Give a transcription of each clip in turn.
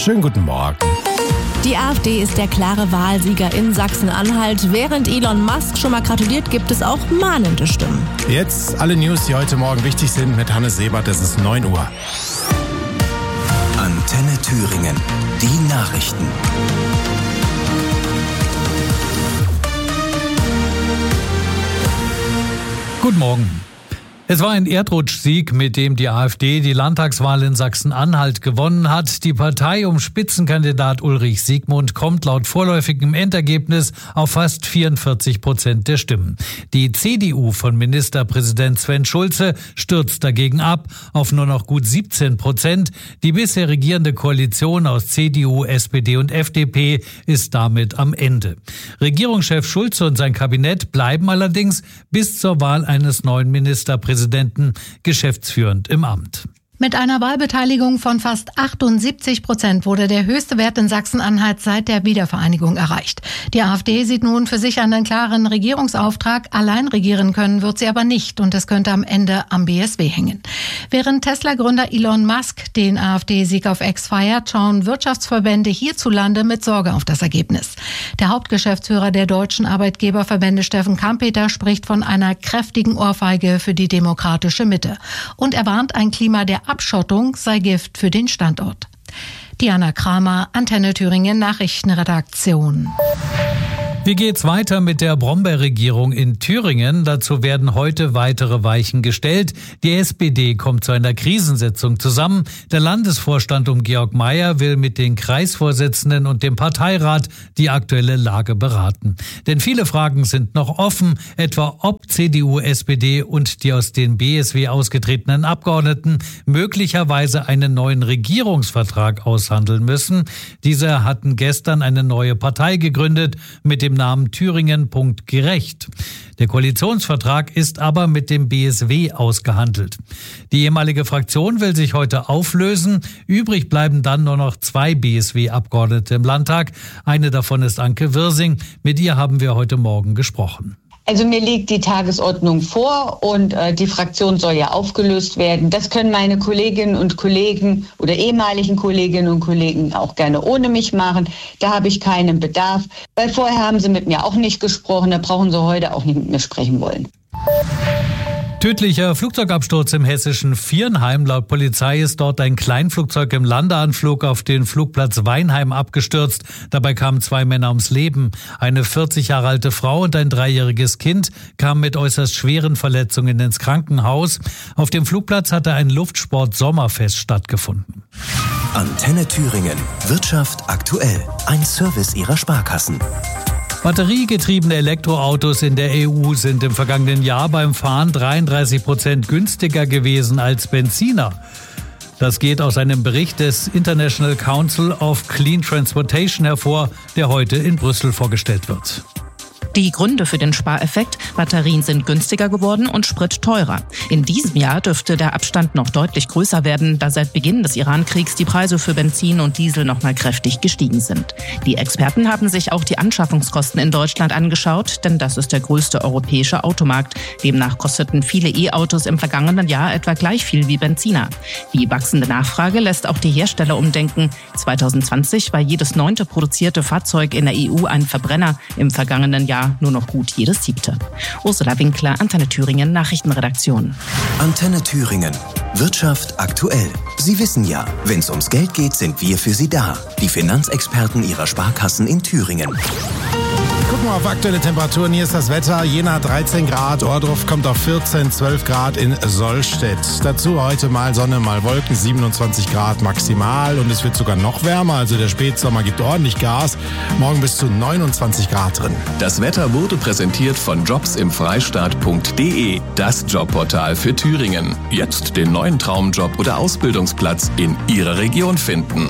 Schönen guten Morgen. Die AfD ist der klare Wahlsieger in Sachsen-Anhalt. Während Elon Musk schon mal gratuliert, gibt es auch mahnende Stimmen. Jetzt alle News, die heute Morgen wichtig sind, mit Hannes Sebert. Es ist 9 Uhr. Antenne Thüringen. Die Nachrichten. Guten Morgen. Es war ein Erdrutschsieg, mit dem die AfD die Landtagswahl in Sachsen-Anhalt gewonnen hat. Die Partei um Spitzenkandidat Ulrich Siegmund kommt laut vorläufigem Endergebnis auf fast 44% der Stimmen. Die CDU von Ministerpräsident Sven Schulze stürzt dagegen ab auf nur noch gut 17%. Die bisher regierende Koalition aus CDU, SPD und FDP ist damit am Ende. Regierungschef Schulze und sein Kabinett bleiben allerdings bis zur Wahl eines neuen Ministerpräsidenten geschäftsführend im Amt. Mit einer Wahlbeteiligung von fast 78% wurde der höchste Wert in Sachsen-Anhalt seit der Wiedervereinigung erreicht. Die AfD sieht nun für sich einen klaren Regierungsauftrag. Allein regieren können wird sie aber nicht und es könnte am Ende am BSW hängen. Während Tesla-Gründer Elon Musk den AfD-Sieg auf X feiert, schauen Wirtschaftsverbände hierzulande mit Sorge auf das Ergebnis. Der Hauptgeschäftsführer der deutschen Arbeitgeberverbände Steffen Kampeter spricht von einer kräftigen Ohrfeige für die demokratische Mitte und er warnt, ein Klima der Abschottung sei Gift für den Standort. Diana Kramer, Antenne Thüringen Nachrichtenredaktion. Wie geht's weiter mit der Brombeerregierung in Thüringen? Dazu werden heute weitere Weichen gestellt. Die SPD kommt zu einer Krisensitzung zusammen. Der Landesvorstand um Georg Mayer will mit den Kreisvorsitzenden und dem Parteirat die aktuelle Lage beraten. Denn viele Fragen sind noch offen, etwa ob CDU, SPD und die aus den BSW ausgetretenen Abgeordneten möglicherweise einen neuen Regierungsvertrag aushandeln müssen. Diese hatten gestern eine neue Partei gegründet mit dem Namen Thüringen.gerecht. Der Koalitionsvertrag ist aber mit dem BSW ausgehandelt. Die ehemalige Fraktion will sich heute auflösen. Übrig bleiben dann nur noch 2 BSW-Abgeordnete im Landtag. Eine davon ist Anke Wirsing. Mit ihr haben wir heute Morgen gesprochen. Also mir liegt die Tagesordnung vor und die Fraktion soll ja aufgelöst werden. Das können meine Kolleginnen und Kollegen oder ehemaligen Kolleginnen und Kollegen auch gerne ohne mich machen. Da habe ich keinen Bedarf, weil vorher haben sie mit mir auch nicht gesprochen. Da brauchen sie heute auch nicht mit mir sprechen wollen. Tödlicher Flugzeugabsturz im hessischen Viernheim. Laut Polizei ist dort ein Kleinflugzeug im Landeanflug auf den Flugplatz Weinheim abgestürzt. Dabei kamen 2 Männer ums Leben. Eine 40 Jahre alte Frau und ein 3-jähriges Kind kamen mit äußerst schweren Verletzungen ins Krankenhaus. Auf dem Flugplatz hatte ein Luftsport-Sommerfest stattgefunden. Antenne Thüringen. Wirtschaft aktuell. Ein Service ihrer Sparkassen. Batteriegetriebene Elektroautos in der EU sind im vergangenen Jahr beim Fahren 33% günstiger gewesen als Benziner. Das geht aus einem Bericht des International Council of Clean Transportation hervor, der heute in Brüssel vorgestellt wird. Die Gründe für den Spareffekt: Batterien sind günstiger geworden und Sprit teurer. In diesem Jahr dürfte der Abstand noch deutlich größer werden, da seit Beginn des Iran-Kriegs die Preise für Benzin und Diesel noch mal kräftig gestiegen sind. Die Experten haben sich auch die Anschaffungskosten in Deutschland angeschaut, denn das ist der größte europäische Automarkt. Demnach kosteten viele E-Autos im vergangenen Jahr etwa gleich viel wie Benziner. Die wachsende Nachfrage lässt auch die Hersteller umdenken. 2020 war jedes 9. produzierte Fahrzeug in der EU ein Verbrenner, im vergangenen Jahr nur noch gut jedes 7. Ursula Winkler, Antenne Thüringen Nachrichtenredaktion. Antenne Thüringen. Wirtschaft aktuell. Sie wissen ja, wenn es ums Geld geht, sind wir für Sie da. Die Finanzexperten Ihrer Sparkassen in Thüringen. Gucken wir auf aktuelle Temperaturen. Hier ist das Wetter. Jena 13 Grad, Ohrdruf kommt auf 14, 12 Grad in Sollstedt. Dazu heute mal Sonne, mal Wolken, 27 Grad maximal. Und es wird sogar noch wärmer, also der Spätsommer gibt ordentlich Gas. Morgen bis zu 29 Grad drin. Das Wetter wurde präsentiert von jobsimfreistaat.de, das Jobportal für Thüringen. Jetzt den neuen Traumjob oder Ausbildungsplatz in Ihrer Region finden.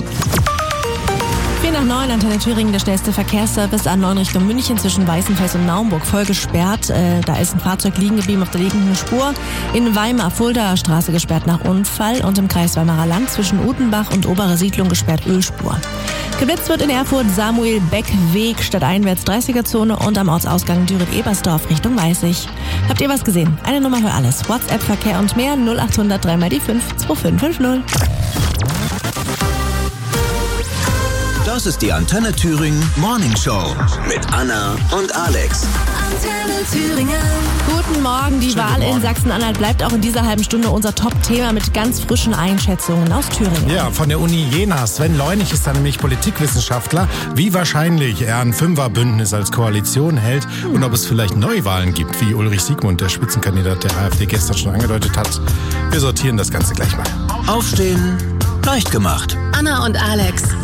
8:09, Antenne Thüringen, der schnellste Verkehrsservice A9 Richtung München zwischen Weißenfels und Naumburg voll gesperrt. Da ist ein Fahrzeug liegen geblieben auf der linken Spur. In Weimar, Fuldaer Straße gesperrt nach Unfall und im Kreis Weimarer Land zwischen Utenbach und Obere Siedlung gesperrt Ölspur. Geblitzt wird in Erfurt Samuel-Beck-Weg stadteinwärts 30er-Zone und am Ortsausgang Düren-Ebersdorf Richtung Weißig. Habt ihr was gesehen? Eine Nummer für alles. WhatsApp, Verkehr und mehr 0800 3x5 2550. Das ist die Antenne Thüringen Morning Show mit Anna und Alex. Antenne Thüringen. Guten Morgen. Die Wahl in Sachsen-Anhalt bleibt auch in dieser halben Stunde unser Top-Thema mit ganz frischen Einschätzungen aus Thüringen. Ja, von der Uni Jena. Sven Leunig ist da nämlich Politikwissenschaftler. Wie wahrscheinlich er ein Fünferbündnis als Koalition hält und ob es vielleicht Neuwahlen gibt, wie Ulrich Siegmund, der Spitzenkandidat der AfD, gestern schon angedeutet hat. Wir sortieren das Ganze gleich mal. Aufstehen, leicht gemacht. Anna und Alex.